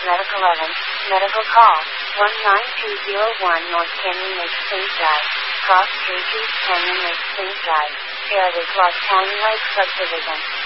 Medical 11, medical call, 19201 North Canyon Lakes Springs Drive, Cross Street East Canyon Lakes Springs Drive, Heritage Lost Canyon Lake Subdivision.